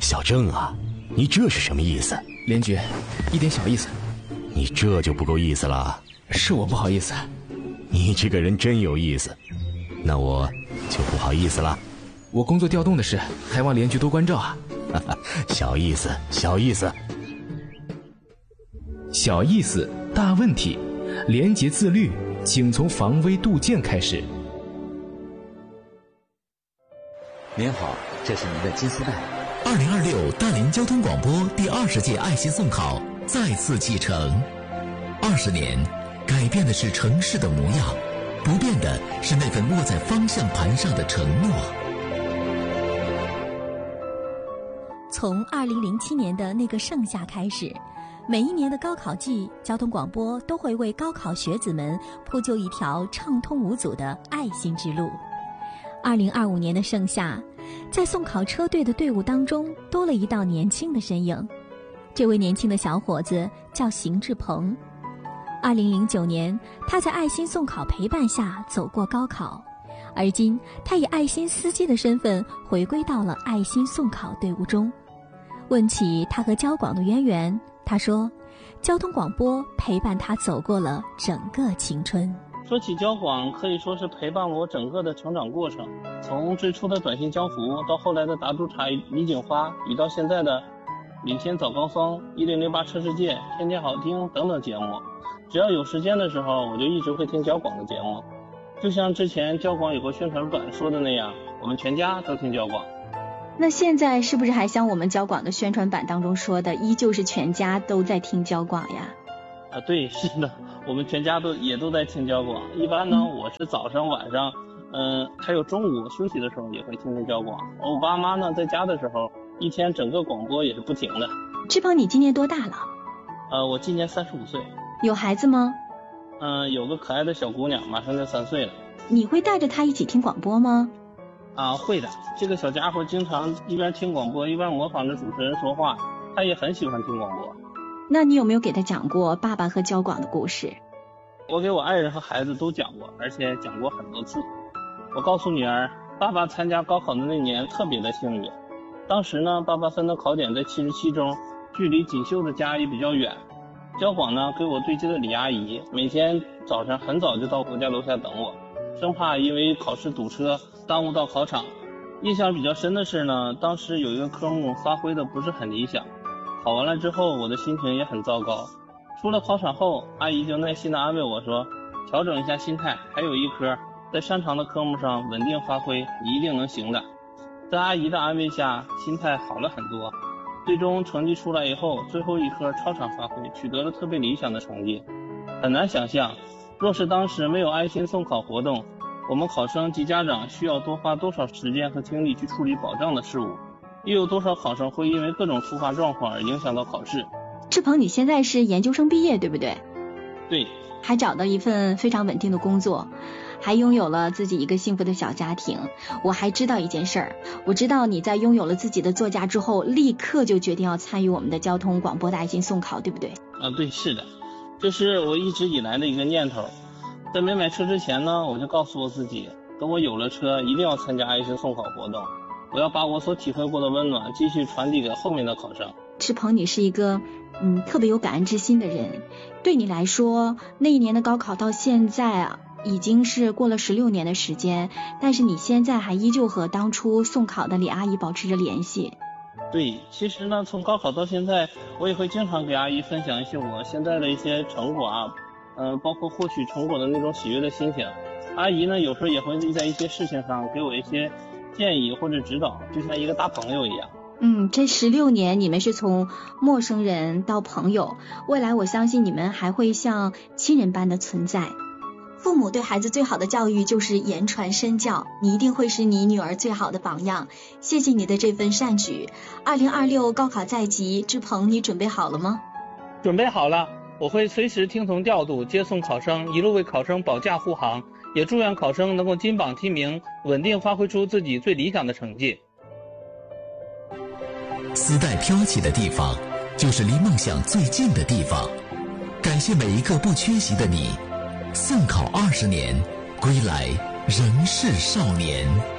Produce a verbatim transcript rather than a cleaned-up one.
小郑啊，你这是什么意思？ 连局，一点小意思。 你这就不够意思了。 是我不好意思。 你这个人真有意思，那我就不好意思了。 我工作调动的事，还望连局多关照啊。 小意思，小意思。 小意思，大问题。廉洁自律，请从防微杜渐开始。 您好，这是您的金丝带。 二零二六大连交通广播第二十届爱心送考再次启程。二十年，改变的是城市的模样，不变的是那份握在方向盘上的承诺。 从二零零七年的那个盛夏开始，每一年的高考季，交通广播都会为高考学子们铺就一条畅通无阻的爱心之路。二零二五年的盛夏，在送考车队的队伍当中多了一道年轻的身影。这位年轻的小伙子叫邢志鹏。二零零九年，他在爱心送考陪伴下走过高考，而今他以爱心司机的身份回归到了爱心送考队伍中。问起他和交广的渊源，他说交通广播陪伴他走过了整个青春。 说起交广，可以说是陪伴我整个的成长过程，从最初的短信江湖，到后来的答主茶李锦花，与到现在的领先早高峰、一零零八车世界、天天好听等等节目。只要有时间的时候，我就一直会听交广的节目。就像之前交广有个宣传版说的那样，我们全家都听交广。 那现在是不是还像我们交广的宣传版当中说的，依旧是全家都在听交广呀？ 啊，对，是的，我们全家都也都在听交广。一般呢，嗯、我是早上、晚上，嗯、呃，还有中午休息的时候也会听听交广。我爸妈呢，在家的时候，一天整个广播也是不停的。 志鹏，你今年多大了？ 呃，我今年三十五岁。 有孩子吗？ 嗯、呃，有个可爱的小姑娘，马上就三岁了。 你会带着她一起听广播吗？ 啊，会的。这个小家伙经常一边听广播，一边模仿着主持人说话，他也很喜欢听广播。 那你有没有给他讲过爸爸和交广的故事？ 我给我爱人和孩子都讲过，而且讲过很多次。我告诉女儿，爸爸参加高考的那年特别的幸运。当时呢，爸爸分的考点在七十七中，距离锦绣的家也比较远。交广呢，给我对接的李阿姨，每天早上很早就到我家楼下等我，生怕因为考试堵车耽误到考场。印象比较深的是呢，当时有一个科目发挥的不是很理想，考完了之后我的心情也很糟糕。出了考场后，阿姨就耐心的安慰我说，调整一下心态，还有一科，在擅长的科目上稳定发挥，你一定能行的。在阿姨的安慰下，心态好了很多。最终成绩出来以后，最后一科超常发挥，取得了特别理想的成绩。很难想象，若是当时没有爱心送考活动，我们考生及家长需要多花多少时间和精力去处理保障的事务，又有多少考生会因为各种突发状况而影响到考试。 志鹏，你现在是研究生毕业对不对？ 对。 还找到一份非常稳定的工作，还拥有了自己一个幸福的小家庭。我还知道一件事儿，我知道你在拥有了自己的座驾之后，立刻就决定要参与我们的交通广播的爱心送考，对不对？ 啊，对，是的，这是我一直以来的一个念头。在没买车之前呢，我就告诉我自己，等我有了车，一定要参加爱心送考活动，我要把我所体会过的温暖继续传递给后面的考生。 志鹏，你是一个嗯特别有感恩之心的人。对你来说，那一年的高考到现在啊，已经是过了十六年的时间，但是你现在还依旧和当初送考的李阿姨保持着联系。 对，其实呢，从高考到现在，我也会经常给阿姨分享一些我现在的一些成果啊，嗯、呃，包括获取成果的那种喜悦的心情。阿姨呢，有时候也会在一些事情上给我一些建议或者指导，就像一个大朋友一样。 嗯，这十六年你们是从陌生人到朋友，未来我相信你们还会像亲人般的存在。父母对孩子最好的教育就是言传身教，你一定会是你女儿最好的榜样。谢谢你的这份善举。二零二六高考在即，志鹏，你准备好了吗？ 准备好了，我会随时听从调度，接送考生，一路为考生保驾护航，也祝愿考生能够金榜题名，稳定发挥出自己最理想的成绩。 丝带飘起的地方，就是离梦想最近的地方。感谢每一个不缺席的你，送考二十年，归来仍是少年。